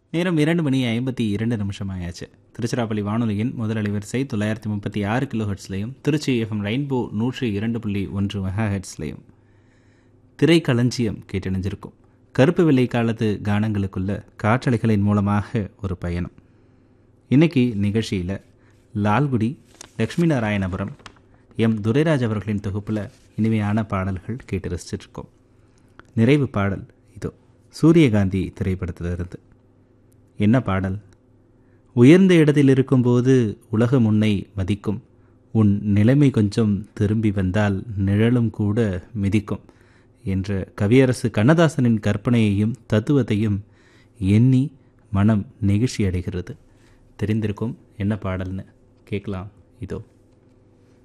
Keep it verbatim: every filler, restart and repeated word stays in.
நேரம் இரண்டு மணி ஐம்பத்தி இரண்டு நிமிஷம் ஆயாச்சு. திருச்சிராப்பள்ளி வானொலியின் முதல் அலைவரிசை தொள்ளாயிரத்தி முப்பத்தி ஆறு கிலோ ஹெட்ஸ்லையும், திருச்சி எஃப்எம் ரெயின்போ நூற்றி இரண்டு புள்ளி ஒன்று மெகா ஹெட்ஸ்லையும் திரைக்களஞ்சியம் கேட்டணிஞ்சிருக்கும். கருப்பு வெள்ளை காலத்து கானங்களுக்குள்ள காற்றலைகளின் மூலமாக ஒரு பயணம். இன்னைக்கு நிகழ்ச்சியில் லால்குடி, லக்ஷ்மி நாராயணபுரம், எம் துரைராஜ் அவர்களின் தொகுப்பில் இனிமையான பாடல்கள் கேட்டு ரசிச்சிட்ருக்கோம். நிறைவு பாடல் இதோ சூரியகாந்தி திரைப்படத்திலிருந்து. என்ன பாடல்? உயர்ந்த இடத்தில் இருக்கும்போது உலகம் உன்னை மதிக்கும், உன் நிலைமை கொஞ்சம் திரும்பி வந்தால் நிழலும் கூட மிதிக்கும் என்ற கவியரசு கண்ணதாசனின் கற்பனையையும் தத்துவத்தையும் எண்ணி மனம் நெகிழ்ச்சி அடைகிறது. தெரிந்திருக்கும் என்ன பாடல்னு கேட்கலாம் இதோ.